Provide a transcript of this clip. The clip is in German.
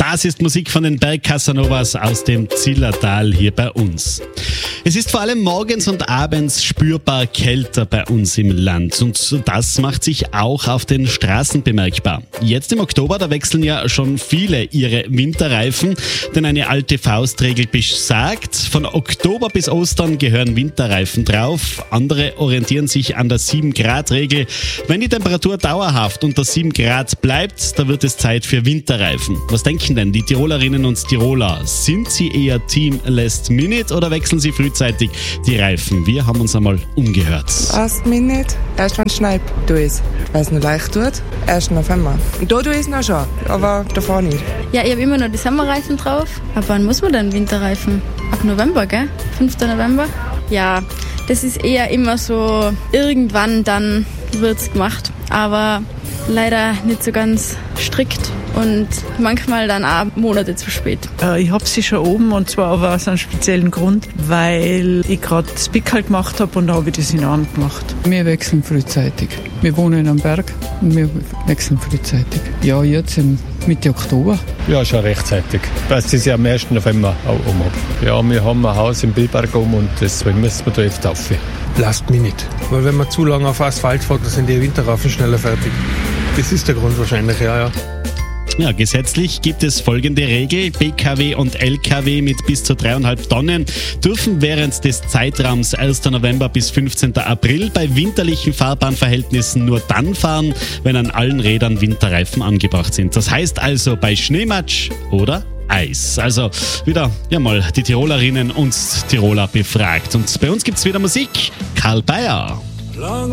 Das ist Musik von den Bergcasanovas aus dem Zillertal hier bei uns. Es ist vor allem morgens und abends spürbar kälter bei uns im Land und das macht sich auch auf den Straßen bemerkbar. Jetzt im Oktober, da wechseln ja schon viele ihre Winterreifen, denn eine alte Faustregel besagt, von Oktober bis Ostern gehören Winterreifen drauf. Andere orientieren sich an der 7-Grad-Regel. Wenn die Temperatur dauerhaft unter 7 Grad bleibt, da wird es Zeit für Winterreifen. Was denken denn die Tirolerinnen und Tiroler? Sind sie eher Team Last Minute oder wechseln sie frühzeitig die Reifen? Wir haben uns einmal umgehört. Last Minute, erst wenn es schnell ist. Wenn es noch leicht tut, 1. November. Und da tue ich es noch schon, aber davor nicht. Ja, ich habe immer noch die Sommerreifen drauf. Aber wann muss man dann Winterreifen? Ab November, gell? 5. November? Ja, das ist eher immer so, irgendwann dann wird's gemacht. Aber leider nicht so ganz strikt und manchmal dann auch Monate zu spät. Ich habe sie schon oben und zwar aber aus einem speziellen Grund, weil ich gerade das Pickel gemacht habe und da habe ich das in der Hand gemacht. Wir wechseln frühzeitig. Wir wohnen am Berg und wir wechseln frühzeitig. Ja, jetzt im Mitte Oktober. Ja, schon rechtzeitig. Das ist ja am 1. November auch um. Ja, wir haben ein Haus im Billberg und deswegen müssen wir da jetzt rauf. Last Minute. Weil wenn man zu lange auf Asphalt fährt, dann sind die Winterreifen schneller fertig. Das ist der Grund wahrscheinlich, ja. Ja, gesetzlich gibt es folgende Regel. PKW und LKW mit bis zu 3,5 Tonnen dürfen während des Zeitraums 1. November bis 15. April bei winterlichen Fahrbahnverhältnissen nur dann fahren, wenn an allen Rädern Winterreifen angebracht sind. Das heißt also bei Schneematsch oder Eis. Also wieder mal die Tirolerinnen und Tiroler befragt. Und bei uns gibt's wieder Musik. Karl Bayer.